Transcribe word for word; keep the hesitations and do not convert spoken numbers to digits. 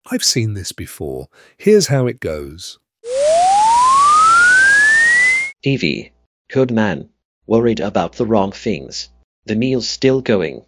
I've seen this before. Here's how it goes. Evie, good man, worried about the wrong things. The meal's still going.